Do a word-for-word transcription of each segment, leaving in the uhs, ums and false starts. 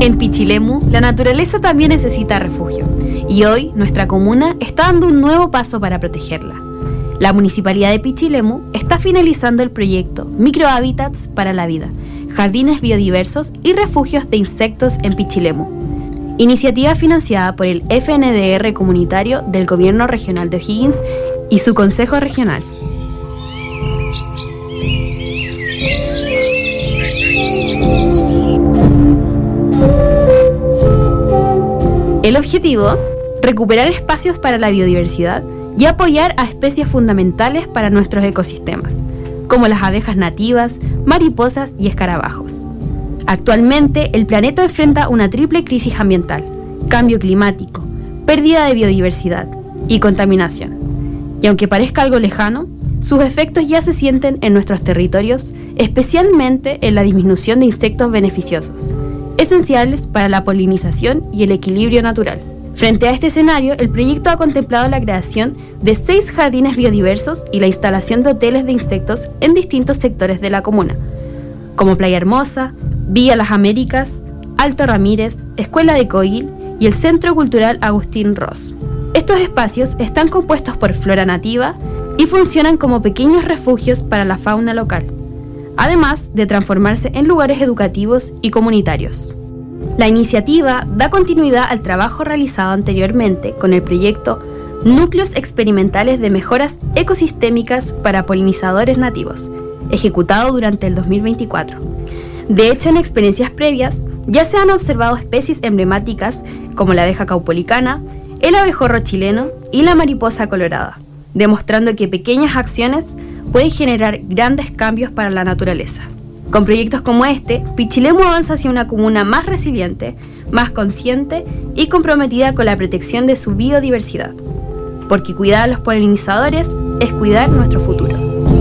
En Pichilemu, la naturaleza también necesita refugio, y hoy nuestra comuna está dando un nuevo paso para protegerla. La Municipalidad de Pichilemu está finalizando el proyecto Microhábitats para la Vida, jardines biodiversos y refugios de insectos en Pichilemu, iniciativa financiada por el F N D R comunitario del Gobierno Regional de O'Higgins y su Consejo Regional. El objetivo, recuperar espacios para la biodiversidad y apoyar a especies fundamentales para nuestros ecosistemas, como las abejas nativas, mariposas y escarabajos. Actualmente, el planeta enfrenta una triple crisis ambiental: cambio climático, pérdida de biodiversidad y contaminación. Y aunque parezca algo lejano, sus efectos ya se sienten en nuestros territorios, especialmente en la disminución de insectos beneficiosos, esenciales para la polinización y el equilibrio natural. Frente a este escenario, el proyecto ha contemplado la creación de seis jardines biodiversos y la instalación de hoteles de insectos en distintos sectores de la comuna, como Playa Hermosa, Villa Las Américas, Alto Ramírez, Escuela de Coil y el Centro Cultural Agustín Ross. Estos espacios están compuestos por flora nativa y funcionan como pequeños refugios para la fauna local, además de transformarse en lugares educativos y comunitarios. La iniciativa da continuidad al trabajo realizado anteriormente con el proyecto Núcleos Experimentales de Mejoras Ecosistémicas para Polinizadores Nativos, ejecutado durante el dos mil veinticuatro. De hecho, en experiencias previas ya se han observado especies emblemáticas como la abeja caupolicana, el abejorro chileno y la mariposa colorada, demostrando que pequeñas acciones pueden generar grandes cambios para la naturaleza. Con proyectos como este, Pichilemu avanza hacia una comuna más resiliente, más consciente y comprometida con la protección de su biodiversidad, porque cuidar a los polinizadores es cuidar nuestro futuro.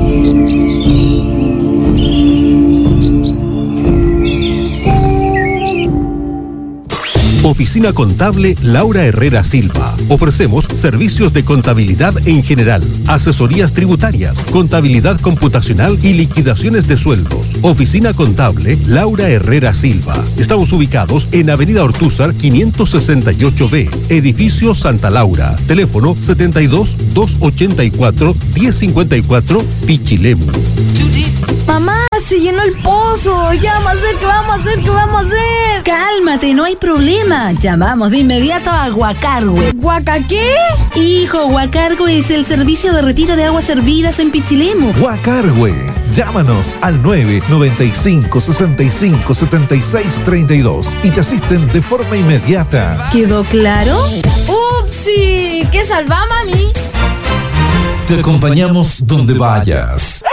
Oficina Contable Laura Herrera Silva. Ofrecemos servicios de contabilidad en general, asesorías tributarias, contabilidad computacional y liquidaciones de sueldos. Oficina Contable Laura Herrera Silva. Estamos ubicados en Avenida Ortúzar quinientos sesenta y ocho B, Edificio Santa Laura. Teléfono setenta y dos, doscientos ochenta y cuatro, diez cincuenta y cuatro, Pichilemu. Mamá, se llenó el pozo. Ya vamos a hacer, ¿qué vamos a hacer? ¿Qué vamos a hacer? Cálmate, no hay problema. Llamamos de inmediato a Guacargüe. ¿Guaca qué? Hijo, Guacargüe es el servicio de retiro de aguas hervidas en Pichilemu. Guacargüe. Llámanos al nueve noventa y cinco, sesenta y cinco, setenta y seis, treinta y dos y te asisten de forma inmediata. ¿Quedó claro? ¡Upsi! ¿Qué salva, mami? Te acompañamos donde vayas.